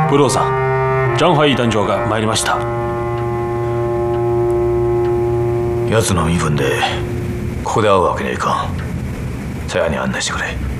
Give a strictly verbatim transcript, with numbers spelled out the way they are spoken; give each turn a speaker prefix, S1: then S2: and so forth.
S1: 武道さん、ジャンファイ団長が参りました。
S2: 奴の身分でここで会うわけにはいかん。さやに案内してくれ。